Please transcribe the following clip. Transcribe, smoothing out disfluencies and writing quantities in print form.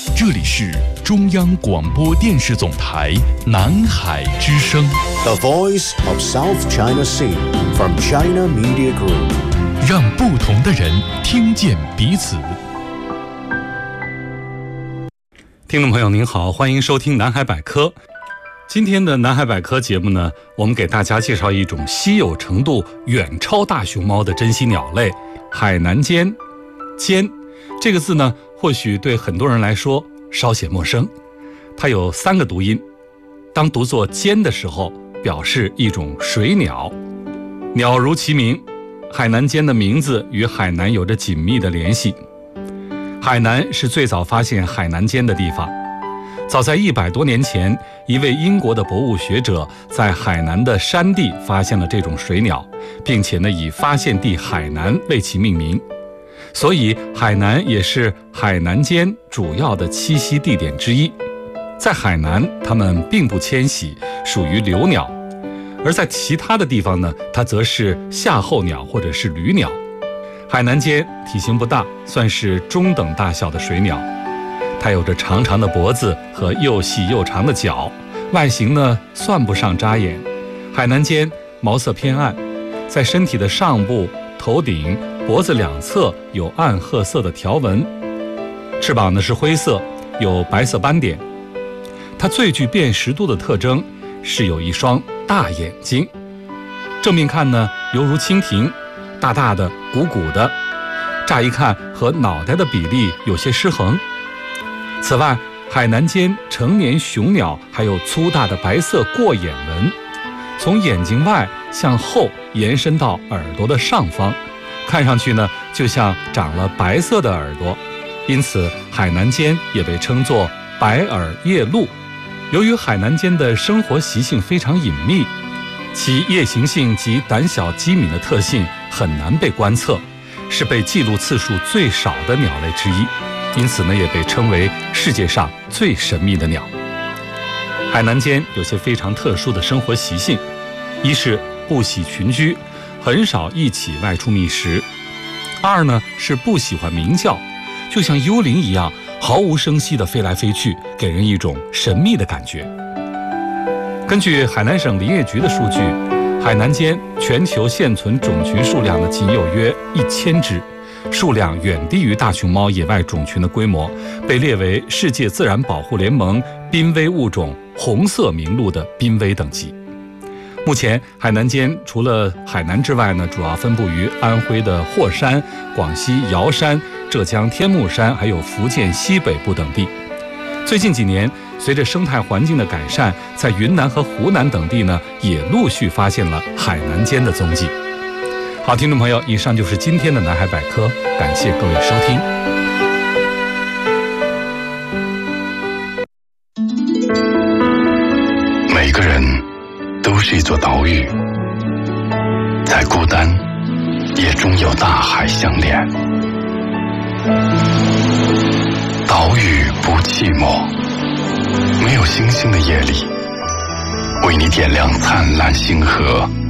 这里是中央广播电视总台南海之声 The Voice of South China Sea from China Media Group， 让不同的人听见彼此。 听众朋友您好，欢迎收听南海百科。今天的南海百科节目呢，我们给大家介绍一种稀有程度远超大熊猫的珍稀鸟类——海南尖。尖这个字呢，或许对很多人来说稍显陌生。它有3个读音，当读作尖的时候，表示一种水鸟。鸟如其名，海南尖的名字与海南有着紧密的联系。海南是最早发现海南尖的地方。早在100多年前，一位英国的博物学者在海南的山地发现了这种水鸟，并且呢以发现地海南为其命名。所以海南也是海南尖主要的栖息地点之一。在海南，它们并不迁徙，属于留鸟；而在其他的地方呢，它则是夏候鸟或者是旅鸟。海南尖体型不大，算是中等大小的水鸟。它有着长长的脖子和又细又长的脚，外形呢算不上扎眼。海南尖毛色偏暗，在身体的上部、头顶、脖子两侧有暗褐色的条纹，翅膀呢是灰色，有白色斑点。它最具辨识度的特征是有一双大眼睛，正面看呢犹如蜻蜓，大大的、鼓鼓的，乍一看和脑袋的比例有些失衡。此外，海南尖成年雄鸟还有粗大的白色过眼纹，从眼睛外向后延伸到耳朵的上方，看上去呢就像长了白色的耳朵，因此海南尖也被称作白耳夜鹭。由于海南尖的生活习性非常隐秘，其夜行性及胆小机敏的特性很难被观测，是被记录次数最少的鸟类之一，因此呢也被称为世界上最神秘的鸟。海南尖有些非常特殊的生活习性，一是不喜群居，很少一起外出觅食；二呢是不喜欢鸣叫，就像幽灵一样毫无声息地飞来飞去，给人一种神秘的感觉。根据海南省林业局的数据，海南尖全球现存种群数量呢仅有约1000只，数量远低于大熊猫野外种群的规模，被列为世界自然保护联盟濒危物种红色名录的濒危等级。目前海南尖除了海南之外呢，主要分布于安徽的霍山、广西瑶山、浙江天目山，还有福建西北部等地。最近几年，随着生态环境的改善，在云南和湖南等地呢，也陆续发现了海南尖的踪迹。好，听众朋友，以上就是今天的南海百科，感谢各位收听。 每个人都是一座岛屿，再孤单也终有大海相连。岛屿不寂寞，没有星星的夜里，为你点亮灿烂星河。